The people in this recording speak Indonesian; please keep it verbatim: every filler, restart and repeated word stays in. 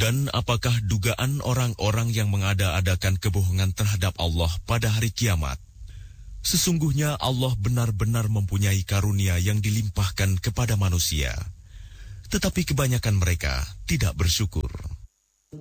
Dan apakah dugaan orang-orang yang mengada-adakan kebohongan terhadap Allah pada hari kiamat? Sesungguhnya Allah benar-benar mempunyai karunia yang dilimpahkan kepada manusia, tetapi kebanyakan mereka tidak bersyukur.